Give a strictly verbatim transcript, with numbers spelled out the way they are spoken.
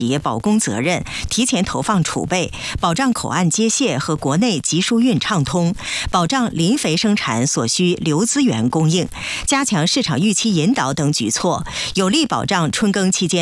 企业保供责任，提前投放储备，保障口岸接卸和国内集输运畅通，保障磷肥生产所需流资源供应，加强市场预期引导等举措，有力保障春耕期间